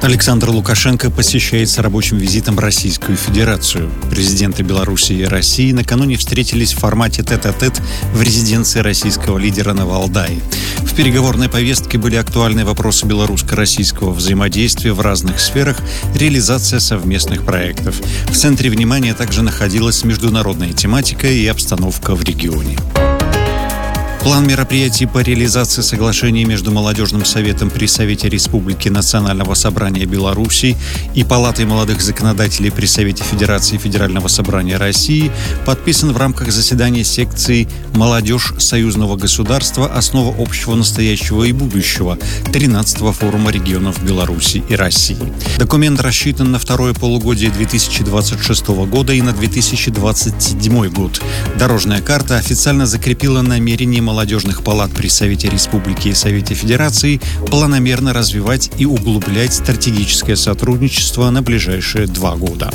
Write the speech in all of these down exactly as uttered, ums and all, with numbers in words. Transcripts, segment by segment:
Александр Лукашенко посещает с рабочим визитом Российскую Федерацию. Президенты Беларуси и России накануне встретились в формате тет-а-тет в резиденции российского лидера на Валдае. В переговорной повестке были актуальны вопросы белорусско-российского взаимодействия в разных сферах, реализация совместных проектов. В центре внимания также находилась международная тематика и обстановка в регионе. План мероприятий по реализации соглашений между Молодежным советом при Совете Республики Национального собрания Беларуси и Палатой молодых законодателей при Совете Федерации Федерального собрания России подписан в рамках заседания секции «Молодежь союзного государства. Основа общего настоящего и будущего» тринадцатого форума регионов Беларуси и России. Документ рассчитан на второе полугодие две тысячи двадцать шестого года и на две тысячи двадцать седьмой год. Дорожная карта официально закрепила намерение молодежных палат при Совете Республики и Совете Федерации планомерно развивать и углублять стратегическое сотрудничество на ближайшие два года.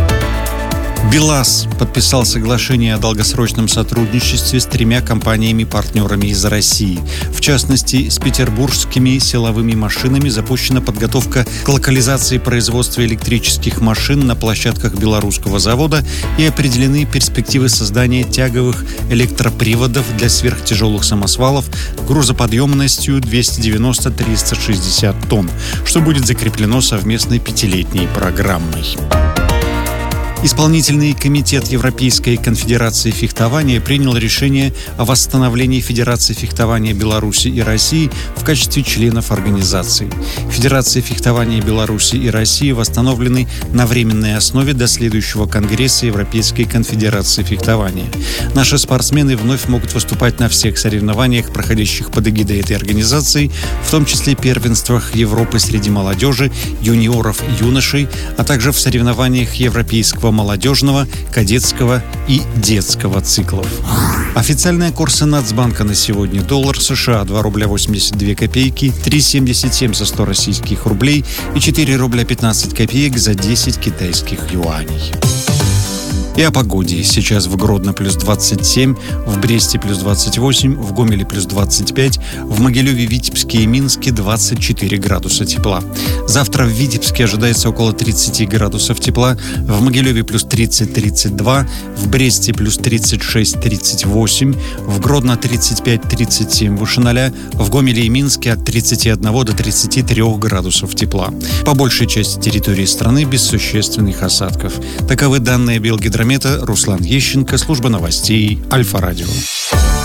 БелАЗ подписал соглашение о долгосрочном сотрудничестве с тремя компаниями-партнерами из России. В частности, с петербургскими силовыми машинами запущена подготовка к локализации производства электрических машин на площадках белорусского завода и определены перспективы создания тяговых электроприводов для сверхтяжелых самосвалов грузоподъемностью двести девяносто - триста шестьдесят тонн, что будет закреплено совместной пятилетней программой. Исполнительный комитет Европейской конфедерации фехтования принял решение о восстановлении Федерации фехтования Беларуси и России в качестве членов организации. Федерации фехтования Беларуси и России восстановлены на временной основе до следующего Конгресса Европейской конфедерации фехтования. Наши спортсмены вновь могут выступать на всех соревнованиях, проходящих под эгидой этой организации, в том числе первенствах Европы среди молодежи, юниоров и юношей, а также в соревнованиях Европейского молодежного, кадетского и детского циклов. Официальные курсы Нацбанка на сегодня: доллар США два рубля восемьдесят две копейки, три семьдесят семь за сто российских рублей и четыре рубля пятнадцать копеек за десять китайских юаней. И о погоде. Сейчас в Гродно плюс двадцать семь, в Бресте плюс двадцать восемь, в Гомеле плюс двадцать пять, в Могилеве, Витебске и Минске двадцать четыре градуса тепла. Завтра в Витебске ожидается около тридцать градусов тепла, в Могилеве плюс тридцать - тридцать два, в Бресте плюс тридцать шесть - тридцать восемь, в Гродно тридцать пять - тридцать семь выше ноля, в Гомеле и Минске от тридцати одного до тридцати трёх градусов тепла. По большей части территории страны без существенных осадков. Таковы данные Белгидромета. Руслан Ещенко, служба новостей Альфа-Радио.